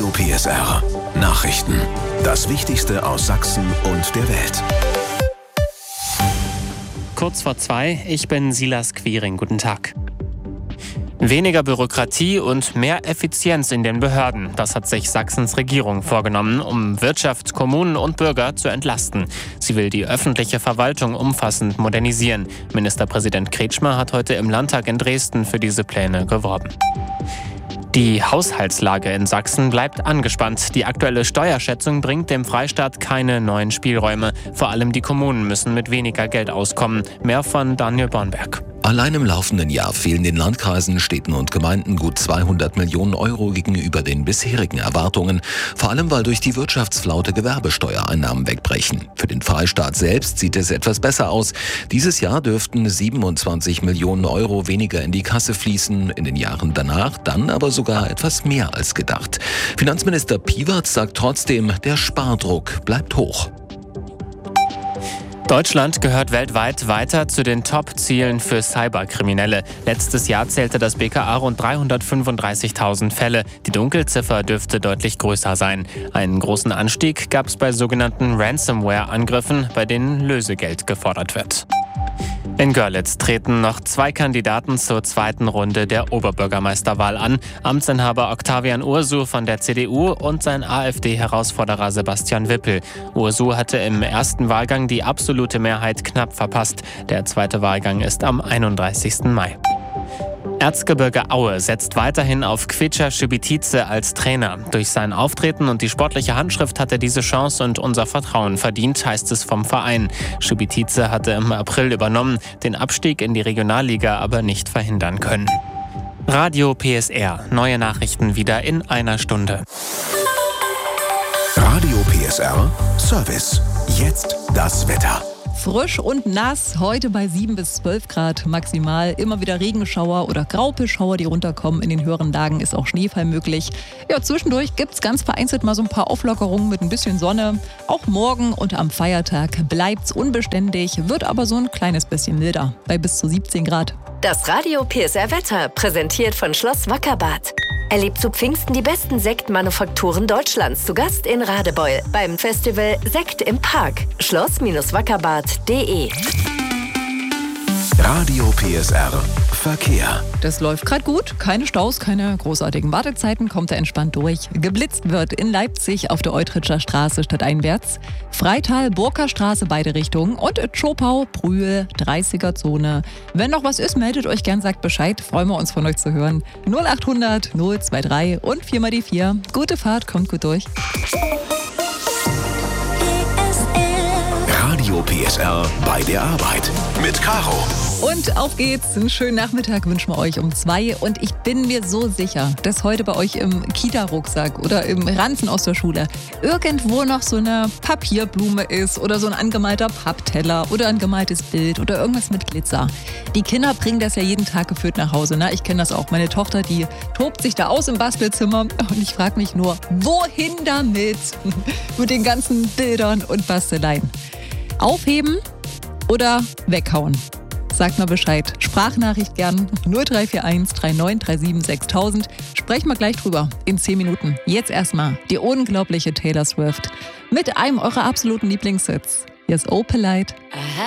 PSR Nachrichten. Das Wichtigste aus Sachsen und der Welt. Kurz vor 2, ich bin Silas Quiring. Guten Tag. Weniger Bürokratie und mehr Effizienz in den Behörden. Das hat sich Sachsens Regierung vorgenommen, um Wirtschaft, Kommunen und Bürger zu entlasten. Sie will die öffentliche Verwaltung umfassend modernisieren. Ministerpräsident Kretschmer hat heute im Landtag in Dresden für diese Pläne geworben. Die Haushaltslage in Sachsen bleibt angespannt. Die aktuelle Steuerschätzung bringt dem Freistaat keine neuen Spielräume. Vor allem die Kommunen müssen mit weniger Geld auskommen. Mehr von Daniel Bornberg. Allein im laufenden Jahr fehlen den Landkreisen, Städten und Gemeinden gut 200 Millionen Euro gegenüber den bisherigen Erwartungen. Vor allem, weil durch die Wirtschaftsflaute Gewerbesteuereinnahmen wegbrechen. Für den Freistaat selbst sieht es etwas besser aus. Dieses Jahr dürften 27 Millionen Euro weniger in die Kasse fließen. In den Jahren danach dann aber sogar etwas mehr als gedacht. Finanzminister Piewatz sagt trotzdem, der Spardruck bleibt hoch. Deutschland gehört weltweit weiter zu den Top-Zielen für Cyberkriminelle. Letztes Jahr zählte das BKA rund 335.000 Fälle. Die Dunkelziffer dürfte deutlich größer sein. Einen großen Anstieg gab es bei sogenannten Ransomware-Angriffen, bei denen Lösegeld gefordert wird. In Görlitz treten noch 2 Kandidaten zur zweiten Runde der Oberbürgermeisterwahl an. Amtsinhaber Octavian Ursu von der CDU und sein AfD-Herausforderer Sebastian Wippel. Ursu hatte im ersten Wahlgang die absolute Mehrheit knapp verpasst. Der zweite Wahlgang ist am 31. Mai. Erzgebirge Aue setzt weiterhin auf Kvicha Šibitice als Trainer. Durch sein Auftreten und die sportliche Handschrift hat er diese Chance und unser Vertrauen verdient, heißt es vom Verein. Šibitice hatte im April übernommen, den Abstieg in die Regionalliga aber nicht verhindern können. Radio PSR. Neue Nachrichten wieder in einer Stunde. Radio PSR Service. Jetzt das Wetter. Frisch und nass, heute bei 7 bis 12 Grad maximal. Immer wieder Regenschauer oder Graupelschauer, die runterkommen. In den höheren Lagen ist auch Schneefall möglich. Ja, zwischendurch gibt es ganz vereinzelt mal so ein paar Auflockerungen mit ein bisschen Sonne. Auch morgen und am Feiertag bleibt's unbeständig, wird aber so ein kleines bisschen milder, bei bis zu 17 Grad. Das Radio PSR Wetter, präsentiert von Schloss Wackerbarth. Erlebt zu Pfingsten die besten Sektmanufakturen Deutschlands. Zu Gast in Radebeul beim Festival Sekt im Park. Schloss-wackerbarth.de. Radio PSR Verkehr. Das läuft gerade gut. Keine Staus, keine großartigen Wartezeiten. Kommt er entspannt durch. Geblitzt wird in Leipzig auf der Eutritscher Straße stadteinwärts. Freital, Burkerstraße beide Richtungen. Und Tschopau, Brühl, 30er-Zone. Wenn noch was ist, meldet euch gern, sagt Bescheid. Freuen wir uns von euch zu hören. 0800 023 und 4 mal die 4. Gute Fahrt, kommt gut durch. Radio PSR bei der Arbeit mit Caro. Und auf geht's. Einen schönen Nachmittag wünschen wir euch um 2. Und ich bin mir so sicher, dass heute bei euch im Kita-Rucksack oder im Ranzen aus der Schule irgendwo noch so eine Papierblume ist oder so ein angemalter Pappteller oder ein gemaltes Bild oder irgendwas mit Glitzer. Die Kinder bringen das ja jeden Tag gefühlt nach Hause. Ne? Ich kenne das auch. Meine Tochter, die tobt sich da aus im Bastelzimmer. Und ich frage mich nur, wohin damit? Mit den ganzen Bildern und Basteleien. Aufheben oder weghauen? Sagt mal Bescheid. Sprachnachricht gern 0341 3937 6000. Sprechen wir gleich drüber in 10 Minuten. Jetzt erstmal die unglaubliche Taylor Swift mit einem eurer absoluten Lieblingshits. Hier ist Oh Polite.